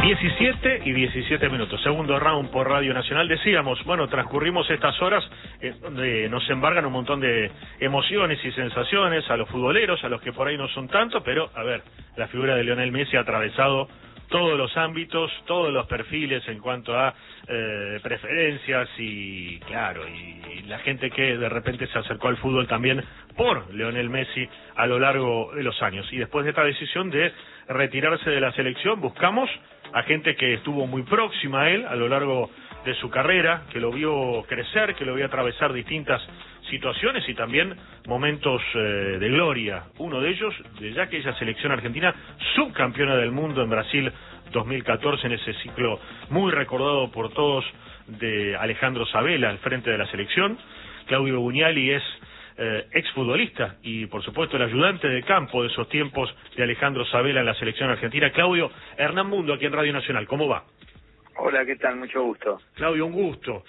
17 y 17 minutos, segundo round por Radio Nacional. Decíamos, bueno, transcurrimos estas horas donde nos embargan un montón de emociones y sensaciones a los futboleros, a los que por ahí no son tanto, pero, a ver, la figura de Lionel Messi ha atravesado todos los ámbitos, todos los perfiles en cuanto a preferencias y, claro, y la gente que de repente se acercó al fútbol también por Lionel Messi a lo largo de los años. Y después de esta decisión de retirarse de la selección, buscamos a gente que estuvo muy próxima a él a lo largo de su carrera, que lo vio crecer, que lo vio atravesar distintas situaciones y también momentos de gloria. Uno de ellos, de ya aquella selección argentina, subcampeona del mundo en Brasil 2014, en ese ciclo muy recordado por todos de Alejandro Sabella al frente de la selección. Claudio Buñali es exfutbolista y por supuesto el ayudante de campo de esos tiempos de Alejandro Sabella en la selección argentina. Claudio, Hernán Mundo aquí en Radio Nacional, ¿cómo va? Hola, ¿qué tal? Mucho gusto. Claudio, un gusto.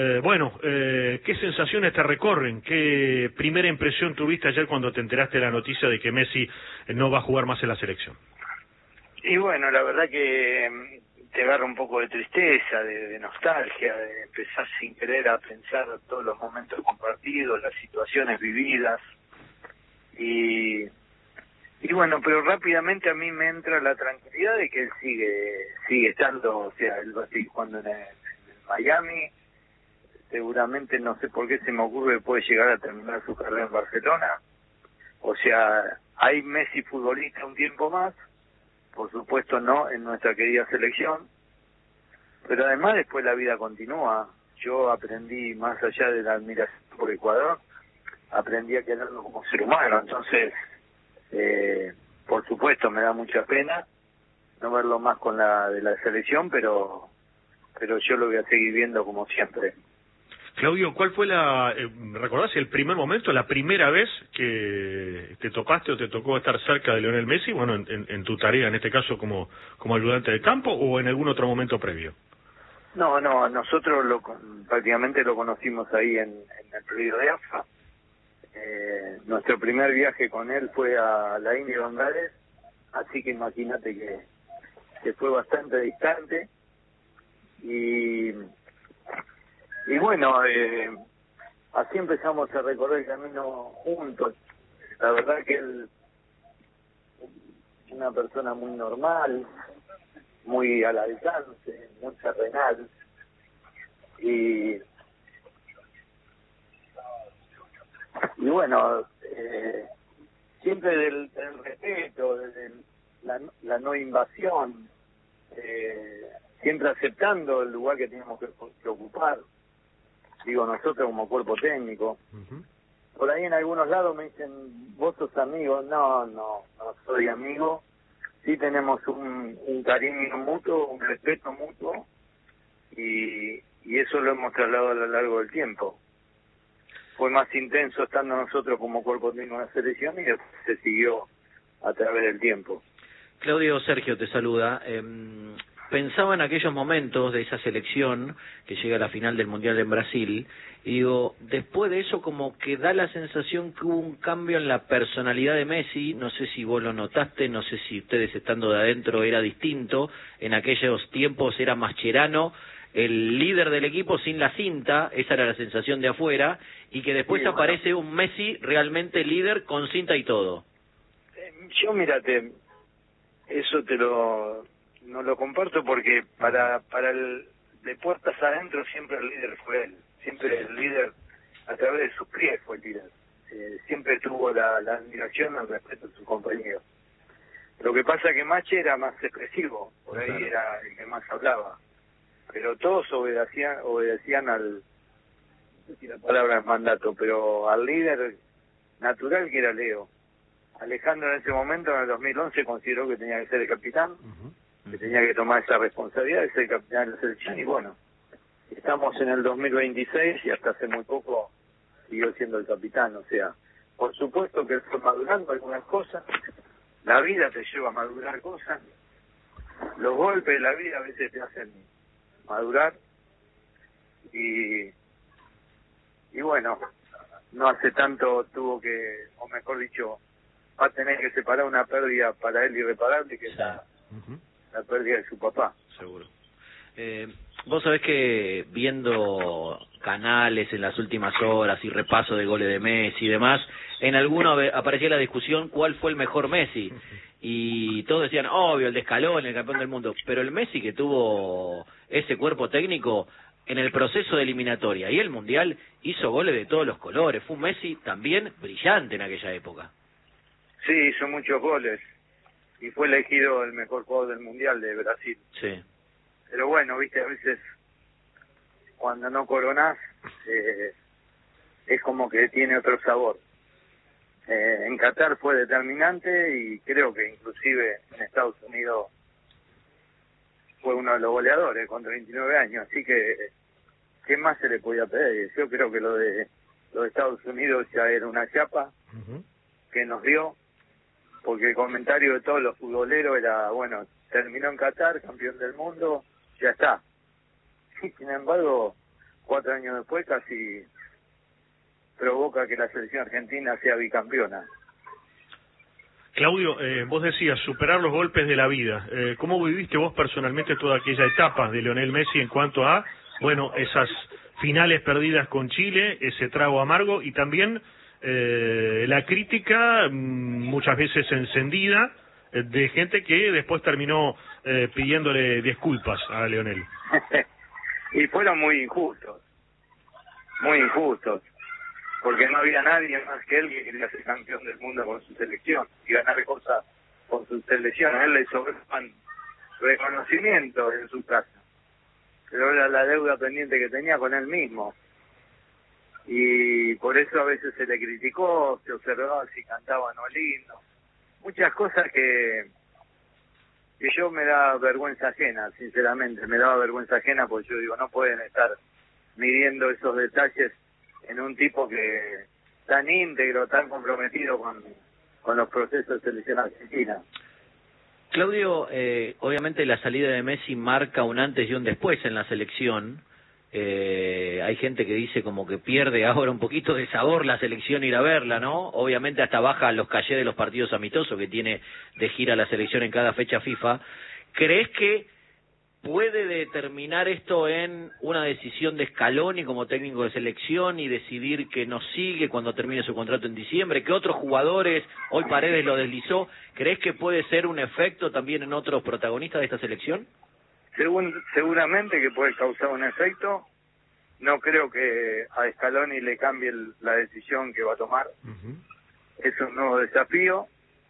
¿Qué sensaciones te recorren? ¿Qué primera impresión tuviste ayer cuando te enteraste de la noticia de que Messi no va a jugar más en la selección? Y bueno, la verdad que te agarra un poco de tristeza, de nostalgia, de empezar sin querer a pensar todos los momentos compartidos, las situaciones vividas. Y bueno, pero rápidamente a mí me entra la tranquilidad de que él sigue estando, o sea, él va a seguir jugando en Miami. Seguramente, no sé por qué se me ocurre que puede llegar a terminar su carrera en Barcelona. O sea, hay Messi futbolista un tiempo más, por supuesto no en nuestra querida selección, pero además después la vida continúa. Yo aprendí, más allá de la admiración por Ecuador, aprendí a quererlo como ser humano. Entonces, por supuesto me da mucha pena no verlo más con la de la selección, pero yo lo voy a seguir viendo como siempre. Claudio, ¿cuál fue recordás el primer momento, la primera vez que te topaste o te tocó estar cerca de Lionel Messi, bueno, en tu tarea, en este caso como ayudante de campo, o en algún otro momento previo? No, nosotros prácticamente lo conocimos ahí en el predio de AFA. Nuestro primer viaje con él fue a la India Bangladesh, así que imagínate que fue bastante distante. Y bueno, así empezamos a recorrer el camino juntos. La verdad que él, una persona muy normal, muy al alcance, muy terrenal. Y bueno, siempre del respeto, desde la no invasión, siempre aceptando el lugar que teníamos que ocupar. Digo, nosotros como cuerpo técnico. Uh-huh. Por ahí en algunos lados me dicen, vos sos amigo. No soy amigo. Sí tenemos un cariño mutuo, un respeto mutuo, y eso lo hemos trasladado a lo largo del tiempo. Fue más intenso estando nosotros como cuerpo técnico en la selección y después se siguió a través del tiempo. Claudio, Sergio te saluda. Pensaba en aquellos momentos de esa selección que llega a la final del Mundial en Brasil, y digo, después de eso como que da la sensación que hubo un cambio en la personalidad de Messi. No sé si vos lo notaste, no sé si ustedes estando de adentro era distinto. En aquellos tiempos era Mascherano el líder del equipo sin la cinta, esa era la sensación de afuera, y que después sí, aparece un Messi realmente líder con cinta y todo. Yo, mírate, eso no lo comparto porque para el de puertas adentro siempre el líder fue él, siempre el líder a través de sus pies fue el líder, siempre tuvo la admiración, el respeto de sus compañeros. Lo que pasa que Mache era más expresivo, por ahí era el que más hablaba, pero todos obedecían al, no sé si la palabra es mandato, pero al líder natural que era Leo. Alejandro en ese momento, en el 2011, consideró que tenía que ser el capitán, que tenía que tomar esa responsabilidad de ser el capitán de la selección, y bueno, estamos en el 2026 y hasta hace muy poco siguió siendo el capitán. O sea, por supuesto que él fue madurando algunas cosas, la vida te lleva a madurar cosas, los golpes de la vida a veces te hacen madurar, y bueno, no hace tanto tuvo que, o mejor dicho, va a tener que separar una pérdida para él irreparable, que es la pérdida de su papá. Seguro. Vos sabés que viendo canales en las últimas horas y repaso de goles de Messi y demás, en alguno aparecía la discusión cuál fue el mejor Messi. Y todos decían, obvio, el de Scaloni, el campeón del mundo. Pero el Messi que tuvo ese cuerpo técnico en el proceso de eliminatoria y el Mundial hizo goles de todos los colores. Fue un Messi también brillante en aquella época. Sí, hizo muchos goles. Y fue elegido el mejor jugador del Mundial de Brasil. Sí. Pero bueno, viste, a veces cuando no coronás, es como que tiene otro sabor. En Qatar fue determinante y creo que inclusive en Estados Unidos fue uno de los goleadores con 29 años. Así que, ¿qué más se le podía pedir? Yo creo que lo de Estados Unidos ya era una chapa que nos dio, porque el comentario de todos los futboleros era, bueno, terminó en Qatar, campeón del mundo, ya está. Y sin embargo, 4 años después casi provoca que la selección argentina sea bicampeona. Claudio, vos decías, superar los golpes de la vida. ¿Cómo viviste vos personalmente toda aquella etapa de Lionel Messi en cuanto a, bueno, esas finales perdidas con Chile, ese trago amargo y también la crítica, muchas veces encendida, de gente que después terminó pidiéndole disculpas a Lionel? Y fueron muy injustos, porque no había nadie más que él que quería ser campeón del mundo con su selección y ganar cosas con su selección. A él le sobraban reconocimiento en su casa, pero era la deuda pendiente que tenía con él mismo. Y por eso a veces se le criticó, se observaba si cantaba no lindo. Muchas cosas que yo me da vergüenza ajena, sinceramente, me daba vergüenza ajena porque yo digo, no pueden estar midiendo esos detalles en un tipo que tan íntegro, tan comprometido con los procesos de selección argentina. Claudio, obviamente la salida de Messi marca un antes y un después en la selección. Hay gente que dice como que pierde ahora un poquito de sabor la selección ir a verla, ¿no? Obviamente hasta baja los cachés de los partidos amistosos que tiene de gira la selección en cada fecha FIFA. ¿Crees que puede determinar esto en una decisión de Scaloni como técnico de selección y decidir que no sigue cuando termine su contrato en diciembre? ¿Qué otros jugadores, hoy Paredes lo deslizó, crees que puede ser un efecto también en otros protagonistas de esta selección? Seguramente que puede causar un efecto. No creo que a Scaloni le cambie la decisión que va a tomar. Es un nuevo desafío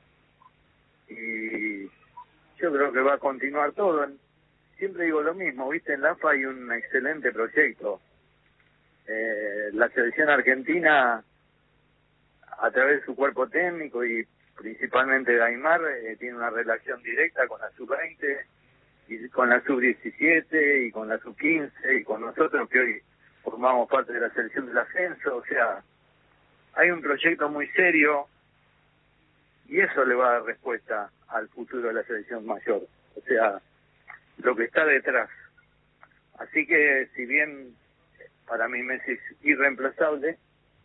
y yo creo que va a continuar todo. Siempre digo lo mismo, viste, en la AFA hay un excelente proyecto. La selección argentina, a través de su cuerpo técnico y principalmente de Aimar, tiene una relación directa con la sub-20 y con la sub-17 y con la sub-15 y con nosotros que hoy formamos parte de la selección del ascenso. O sea, hay un proyecto muy serio y eso le va a dar respuesta al futuro de la selección mayor. O sea, lo que está detrás. Así que, si bien para mí Messi es irreemplazable,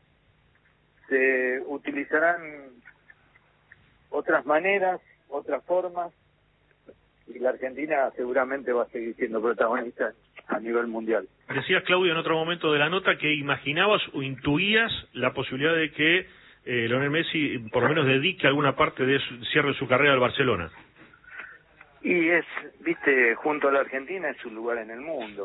se utilizarán otras maneras, otras formas, y la Argentina seguramente va a seguir siendo protagonista a nivel mundial. Decías, Claudio, en otro momento de la nota que imaginabas o intuías la posibilidad de que Lionel Messi por lo menos dedique alguna parte de cierre su carrera al Barcelona. Y viste, junto a la Argentina es su lugar en el mundo.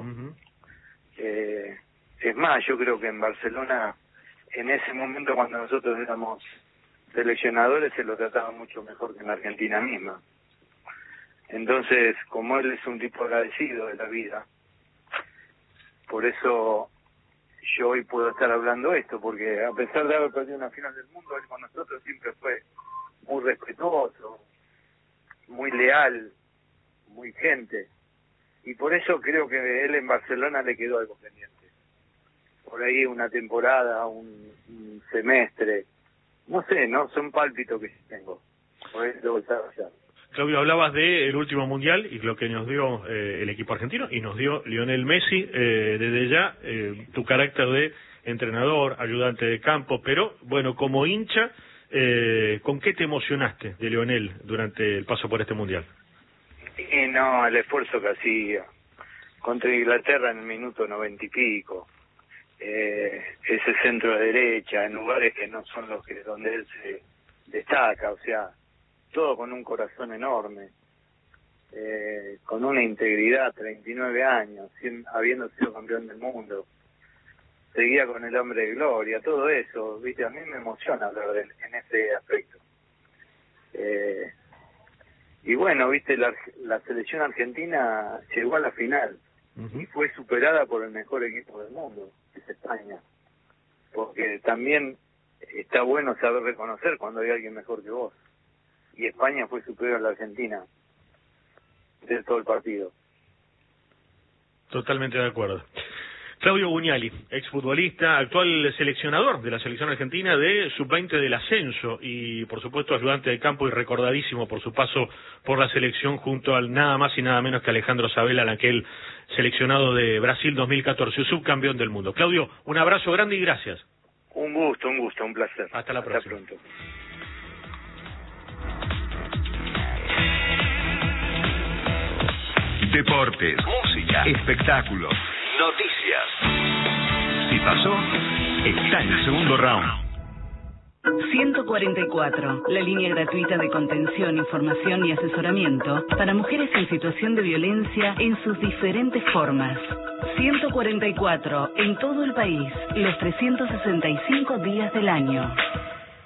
Es más, yo creo que en Barcelona, en ese momento cuando nosotros éramos seleccionadores, se lo trataba mucho mejor que en la Argentina misma. Entonces, como él es un tipo agradecido de la vida, por eso yo hoy puedo estar hablando esto, porque a pesar de haber perdido una final del mundo, él con nosotros siempre fue muy respetuoso, muy leal, muy gente, y por eso creo que él en Barcelona le quedó algo pendiente. Por ahí una temporada, un semestre, no sé, no son pálpitos que tengo, por eso voy a allá. Claudio, hablabas del último mundial y lo que nos dio el equipo argentino y nos dio Lionel Messi. Desde ya, tu carácter de entrenador, ayudante de campo, pero bueno, como hincha, ¿con qué te emocionaste de Lionel durante el paso por este mundial? Y no, el esfuerzo que hacía contra Inglaterra en el minuto 90 y pico, ese centro de derecha en lugares que no son los que donde él se destaca, o sea, todo con un corazón enorme, con una integridad, 39 años, habiendo sido campeón del mundo, seguía con el hombre de gloria, todo eso, viste, a mí me emociona hablar en ese aspecto. Y bueno, viste, la selección argentina llegó a la final y fue superada por el mejor equipo del mundo, que es España, porque también está bueno saber reconocer cuando hay alguien mejor que vos, y España fue superior a la Argentina de todo el partido. Totalmente de acuerdo. Claudio Buñali, exfutbolista, actual seleccionador de la selección argentina de sub-20 del ascenso y por supuesto ayudante de campo y recordadísimo por su paso por la selección junto al nada más y nada menos que Alejandro Sabela, en aquel seleccionado de Brasil 2014, subcampeón del mundo. Claudio, un abrazo grande y gracias. Un gusto, un placer. Hasta la próxima. Hasta pronto. Deportes, música, espectáculos, noticias. Si pasó, está en el segundo round. 144, la línea gratuita de contención, información y asesoramiento para mujeres en situación de violencia en sus diferentes formas. 144, en todo el país, los 365 días del año.